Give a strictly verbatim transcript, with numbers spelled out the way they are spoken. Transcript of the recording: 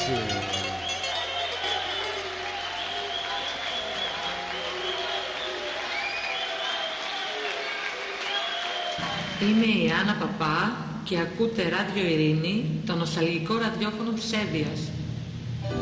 έτσι. Είμαι η Άννα Παπά και ακούτε Ράδιο Ειρήνη, το νοσταλγικό ραδιόφωνο της Εύβοιας.